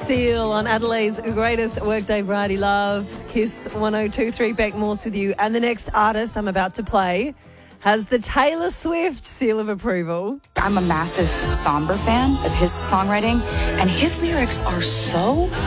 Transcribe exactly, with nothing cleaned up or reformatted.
Seal on Adelaide's greatest workday variety love. Kiss one oh two point three Beck Morse with you. And the next artist I'm about to play has the Taylor Swift seal of approval. I'm a massive Somber fan of his songwriting, and his lyrics are so